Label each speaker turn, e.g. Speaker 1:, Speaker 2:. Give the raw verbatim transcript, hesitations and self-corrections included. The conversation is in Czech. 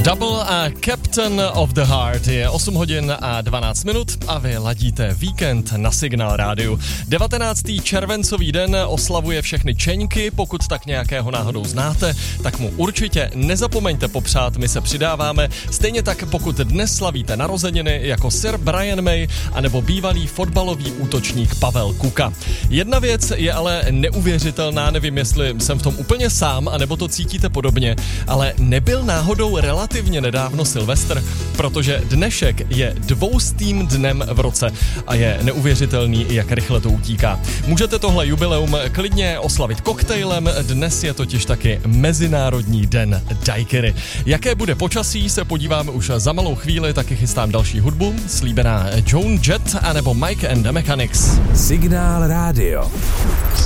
Speaker 1: Double a Captain of the Heart. Je osm hodin a dvanáct minut a vy ladíte víkend na Signál rádiu. devatenáctý červencový den oslavuje všechny čeňky, pokud tak nějakého náhodou znáte, tak mu určitě nezapomeňte popřát, my se přidáváme. Stejně tak, pokud dnes slavíte narozeniny jako Sir Brian May anebo bývalý fotbalový útočník Pavel Kuka. Jedna věc je ale neuvěřitelná, nevím, jestli jsem v tom úplně sám, anebo to cítíte podobně, ale nebyl náhodou relativně nedávno Silvestr, protože dnešek je dvoustým dnem v roce a je neuvěřitelný, jak rychle to utíká. Můžete tohle jubileum klidně oslavit koktejlem, dnes je totiž taky Mezinárodní den daiquiri. Jaké bude počasí, se podíváme už za malou chvíli, taky chystám další hudbu, slíbená Joan Jett anebo Mike and the Mechanics.
Speaker 2: Signál rádio.